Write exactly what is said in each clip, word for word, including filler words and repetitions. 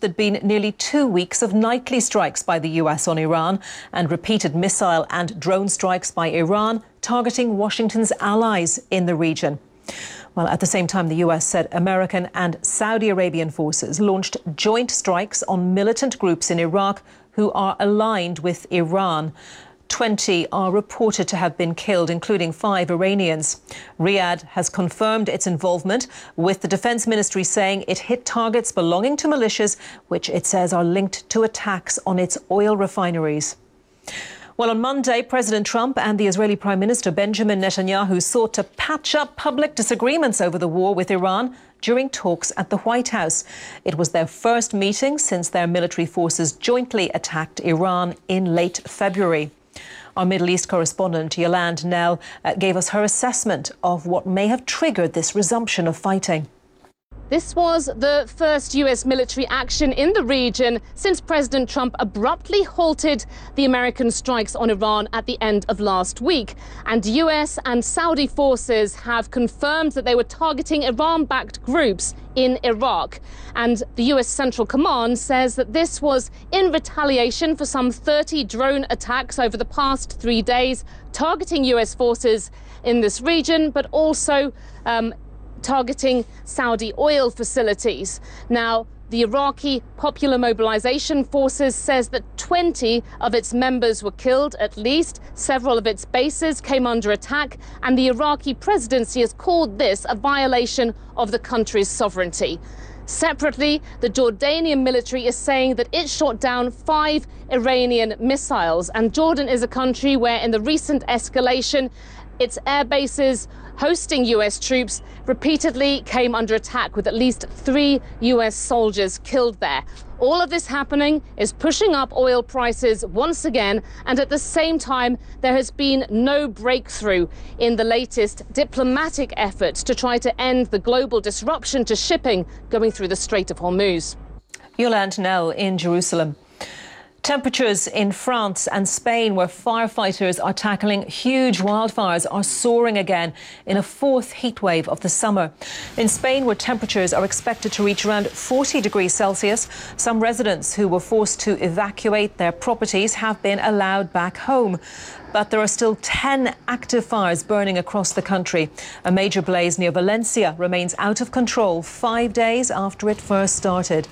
there'd been nearly two weeks of nightly strikes by the U S on Iran and repeated missile and drone strikes by Iran targeting Washington's allies in the region. Well, at the same time, the U S said American and Saudi Arabian forces launched joint strikes on militant groups in Iraq who are aligned with Iran. twenty are reported to have been killed, including five Iranians. Riyadh has confirmed its involvement, with the Defence Ministry saying it hit targets belonging to militias, which it says are linked to attacks on its oil refineries. Well, on Monday, President Trump and the Israeli Prime Minister Benjamin Netanyahu sought to patch up public disagreements over the war with Iran during talks at the White House. It was their first meeting since their military forces jointly attacked Iran in late February. Our Middle East correspondent, Yolande Knell, uh, gave us her assessment of what may have triggered this resumption of fighting. This was the first U S military action in the region since President Trump abruptly halted the American strikes on Iran at the end of last week. And U S and Saudi forces have confirmed that they were targeting Iran-backed groups in Iraq. And the U S Central Command says that this was in retaliation for some thirty drone attacks over the past three days, targeting U S forces in this region, but also um, targeting Saudi oil facilities. Now, the Iraqi Popular Mobilization Forces says that twenty of its members were killed, at least. Several of its bases came under attack, and the Iraqi presidency has called this a violation of the country's sovereignty. Separately, the Jordanian military is saying that it shot down five Iranian missiles, and Jordan is a country where, in the recent escalation, its air bases hosting U S troops repeatedly came under attack, with at least three U S soldiers killed there. All of this happening is pushing up oil prices once again, and at the same time, there has been no breakthrough in the latest diplomatic efforts to try to end the global disruption to shipping going through the Strait of Hormuz. Yolande Knell in Jerusalem. Temperatures in France and Spain, where firefighters are tackling huge wildfires, are soaring again in a fourth heatwave of the summer. In Spain, where temperatures are expected to reach around forty degrees Celsius, some residents who were forced to evacuate their properties have been allowed back home. But there are still ten active fires burning across the country. A major blaze near Valencia remains out of control five days after it first started.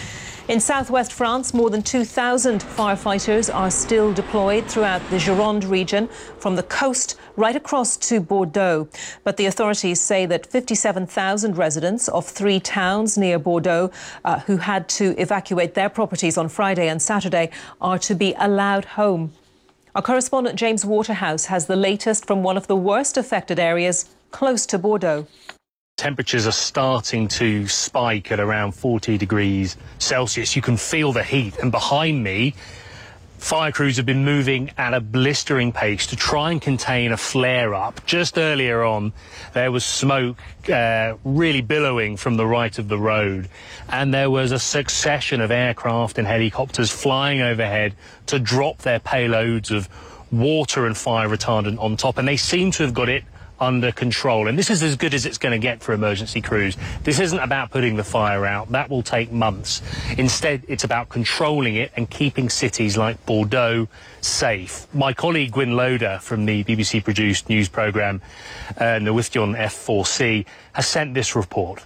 In southwest France, more than two thousand firefighters are still deployed throughout the Gironde region, from the coast right across to Bordeaux. But the authorities say that fifty-seven thousand residents of three towns near Bordeaux uh, who had to evacuate their properties on Friday and Saturday are to be allowed home. Our correspondent James Waterhouse has the latest from one of the worst affected areas close to Bordeaux. Temperatures are starting to spike at around forty degrees Celsius. You can feel the heat, and behind me, fire crews have been moving at a blistering pace to try and contain a flare-up. Just earlier on, there was smoke uh, really billowing from the right of the road, and there was a succession of aircraft and helicopters flying overhead to drop their payloads of water and fire retardant on top, and they seem to have got it under control. And this is as good as it's going to get for emergency crews. This isn't about putting the fire out. That will take months. Instead, it's about controlling it and keeping cities like Bordeaux safe. My colleague Gwyn Loader from the B B C-produced news programme uh, Newyddion F four C has sent this report.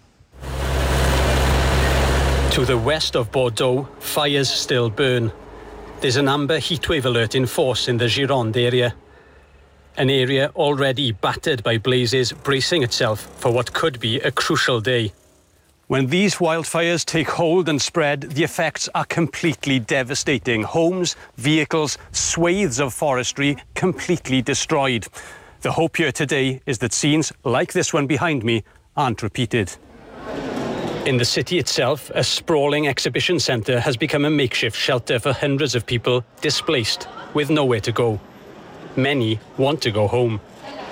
To the west of Bordeaux, fires still burn. There's an amber heatwave alert in force in the Gironde area. An area already battered by blazes, bracing itself for what could be a crucial day. When these wildfires take hold and spread, the effects are completely devastating. Homes, vehicles, swathes of forestry completely destroyed. The hope here today is that scenes like this one behind me aren't repeated. In the city itself, a sprawling exhibition centre has become a makeshift shelter for hundreds of people displaced with nowhere to go. Many want to go home.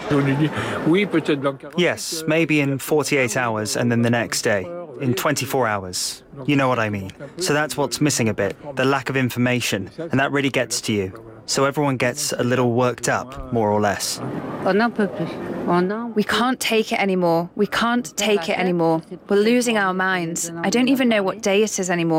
Yes, maybe in forty-eight hours and then the next day, in twenty-four hours. You know what I mean. So that's what's missing a bit, the lack of information, and that really gets to you. So everyone gets a little worked up, more or less. We can't take it anymore. We can't take it anymore. We're losing our minds. I don't even know what day it is anymore.